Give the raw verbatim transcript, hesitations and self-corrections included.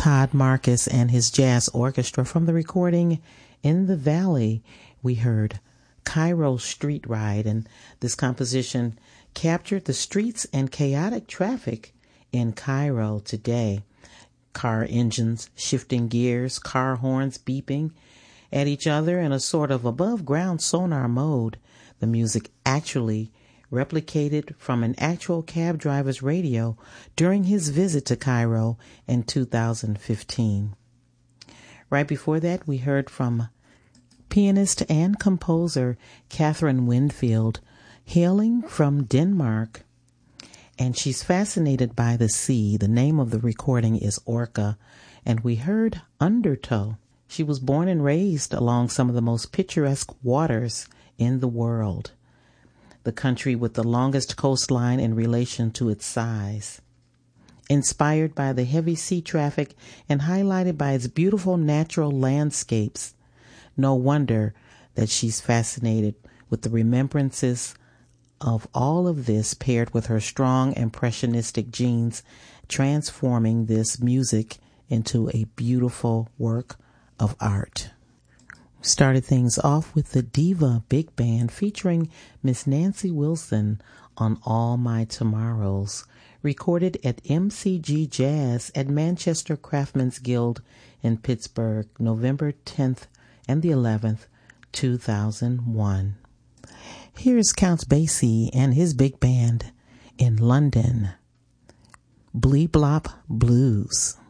Todd Marcus and his jazz orchestra. From the recording In the Valley, we heard Cairo Street Ride, and this composition captured the streets and chaotic traffic in Cairo today. Car engines shifting gears, car horns beeping at each other in a sort of above-ground sonar mode. The music actually replicated from an actual cab driver's radio during his visit to Cairo in two thousand fifteen. Right before that, we heard from pianist and composer Catherine Winfield, hailing from Denmark, and she's fascinated by the sea. The name of the recording is Orca, and we heard Undertow. She was born and raised along some of the most picturesque waters in the world, the country with the longest coastline in relation to its size. Inspired by the heavy sea traffic and highlighted by its beautiful natural landscapes, no wonder that she's fascinated with the remembrances of all of this, paired with her strong impressionistic genes, transforming this music into a beautiful work of art. Started things off with the Diva Big Band featuring Miss Nancy Wilson on All My Tomorrows, recorded at M C G Jazz at Manchester Craftsmen's Guild in Pittsburgh, November tenth and the eleventh, two thousand one. Here's Count Basie and his big band in London, Blee Blop Blues.